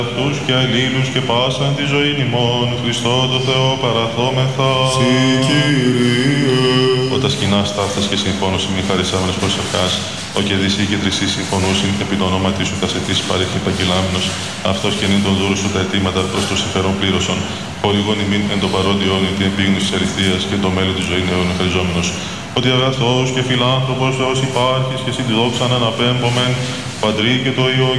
αυτούς και αλλήλους και πάσαν τη ζωή ημών, Χριστό το Θεό παραθόμεθα. Συ Κύριε. Όταν σκηνάς ταύτας και συμφώνους μη χαρισάμενος προσευχάς, ο και δυσί και τρισί συμφωνούσιν επί το ονόματι σου κασετής παρέχει επαγγελάμενος, αυτός και νυν τον δούρου σου τα αιτήματα προς το συμφέρον πλήρωσον, χορηγών ημίν εν το παρόντι αιώνι την επίγνωση της αριστείας και το μέλλον της ζωήν αιώνων χαριζόμενος. Ότι αγαθός και φιλάνθρωπος Θεός υπάρχεις και συν τη δόξαν αναπέμπομεν, Πατρί και το Υιό